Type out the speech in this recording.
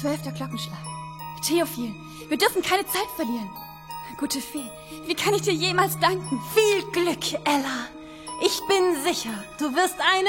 12. Glockenschlag. Theophil, wir dürfen keine Zeit verlieren. Gute Fee, wie kann ich dir jemals danken? Viel Glück, Ella. Ich bin sicher, du wirst eine